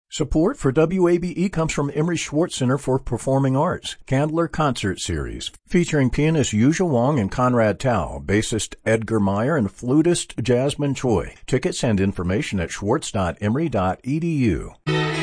Support for WABE comes from Emery Schwartz Center for Performing Arts, Candler Concert Series, featuring pianist Yuzha Wong and Conrad Tao, bassist Edgar Meyer, and flutist Jasmine Choi. Tickets and information at schwartz.emory.edu.